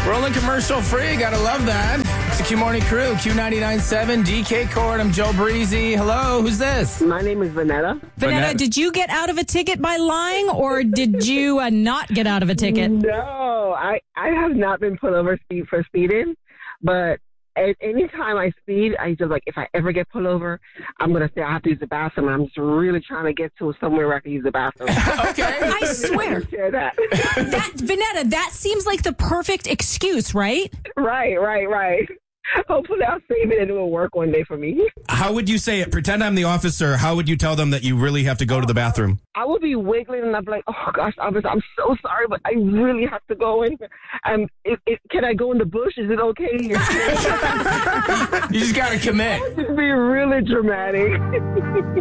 Rolling commercial free. Gotta love that. It's the Q Morning Crew, Q99.7, DK Court. I'm Joe Breezy. Hello, who's this? My name is Vanetta. Vanetta, did you get out of a ticket by lying, or did you not get out of a ticket? No, I have not been pulled over for speeding, but anytime I speed, I just like, if I ever get pulled over, I'm going to say I have to use the bathroom. I'm just really trying to get to somewhere where I can use the bathroom. Okay. I swear. Share that. Vanetta, that seems like the perfect excuse, right? Right. Hopefully I'll save it and it will work one day for me. How would you say it? Pretend I'm the officer. How would you tell them that you really have to go to the bathroom? I will be wiggling and I'll be like, oh gosh, officer, I'm so sorry, but I really have to go in. Can I go in the bush? Is it okay? You just gotta commit. It'd be really dramatic.